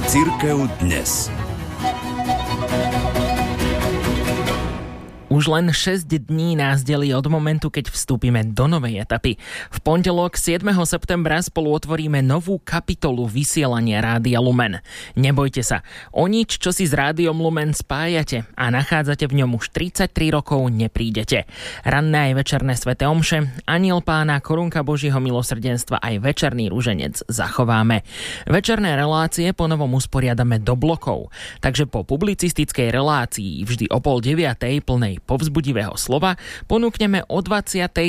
Cirkev dnes. Už len 6 dní nás delí od momentu, keď vstúpime do novej etapy. V pondelok 7. septembra spolu otvoríme novú kapitolu vysielania Rádia Lumen. Nebojte sa, o nič, čo si s Rádiom Lumen spájate a nachádzate v ňom už 33 rokov, neprídete. Ranné aj večerné sväté omše, Anjel Pána, Korunka Božieho milosrdenstva aj večerný ruženec zachováme. Večerné relácie ponovom usporiadame do blokov, takže po publicistickej relácii vždy o 8:30 plnej povzbudivého slova ponúkneme o 22.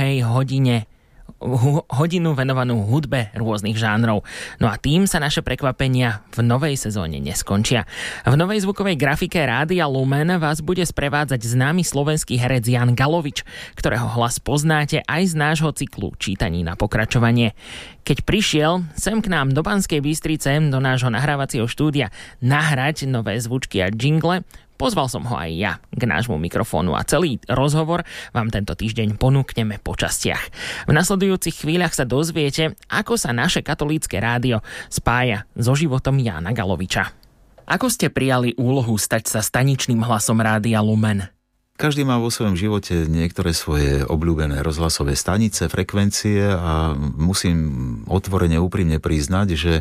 hodinu venovanú hudbe rôznych žánrov. No a tým sa naše prekvapenia v novej sezóne neskončia. V novej zvukovej grafike Rádia Lumen vás bude sprevádzať známy slovenský herec Jan Galovič, ktorého hlas poznáte aj z nášho cyklu Čítaní na pokračovanie. Keď prišiel sem k nám do Banskej Bystrice, do nášho nahrávacieho štúdia nahrať nové zvučky a jingle, pozval som ho aj ja k nášmu mikrofónu a celý rozhovor vám tento týždeň ponúkneme po častiach. V nasledujúcich chvíľach sa dozviete, ako sa naše katolícke rádio spája so životom Jána Galoviča. Ako ste prijali úlohu stať sa staničným hlasom Rádia Lumen? Každý má vo svojom živote niektoré svoje obľúbené rozhlasové stanice, frekvencie a musím otvorene, úprimne priznať, že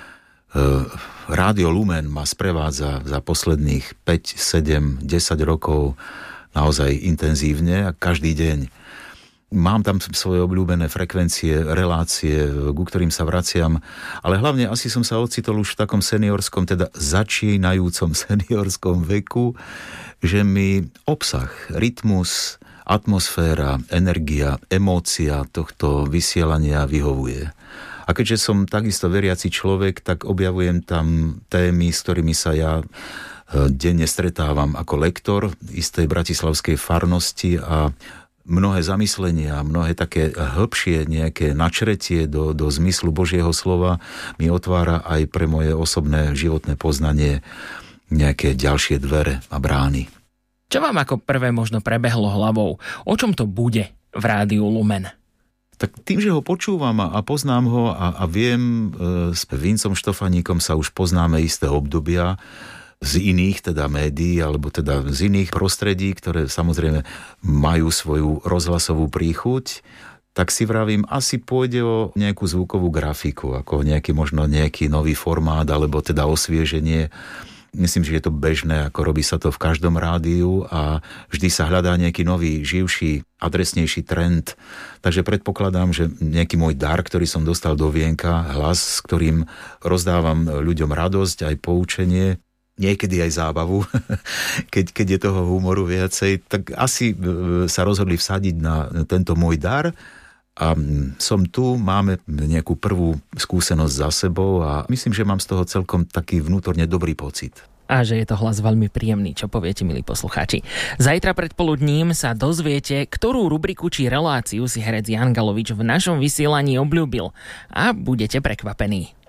Rádio Lumen ma sprevádza za posledných 5, 7, 10 rokov naozaj intenzívne a každý deň. Mám tam svoje obľúbené frekvencie, relácie, ku ktorým sa vraciam, ale hlavne asi som sa ocitol už v takom seniorskom, teda začínajúcom seniorskom veku, že mi obsah, rytmus, atmosféra, energia, emócia tohto vysielania vyhovuje. A keďže som takisto veriaci človek, tak objavujem tam témy, s ktorými sa ja denne stretávam ako lektor istej bratislavskej farnosti a mnohé zamyslenia, mnohé také hĺbšie nejaké načretie do zmyslu Božieho slova mi otvára aj pre moje osobné životné poznanie nejaké ďalšie dvere a brány. Čo vám ako prvé možno prebehlo hlavou? O čom to bude v Rádiu Lumen? Tak tým, že ho počúvam a poznám ho a viem, s Vincom Štofaníkom sa už poznáme isté obdobia z iných teda médií, alebo teda z iných prostredí, ktoré samozrejme majú svoju rozhlasovú príchuť, tak si vravím, asi pôjde o nejakú zvukovú grafiku, ako možno nejaký nový formát, alebo teda osvieženie. Myslím, že je to bežné, ako robí sa to v každom rádiu a vždy sa hľadá nejaký nový, živší, adresnejší trend. Takže predpokladám, že nejaký môj dar, ktorý som dostal do vienka, hlas, s ktorým rozdávam ľuďom radosť, aj poučenie, niekedy aj zábavu, keď je toho humoru viacej, tak asi sa rozhodli vsadiť na tento môj dar. A som tu, máme nejakú prvú skúsenosť za sebou a myslím, že mám z toho celkom taký vnútorne dobrý pocit. A že je to hlas veľmi príjemný, čo poviete, milí poslucháči. Zajtra predpoludním sa dozviete, ktorú rubriku či reláciu si herec Jan Galovič v našom vysielaní obľúbil a budete prekvapení.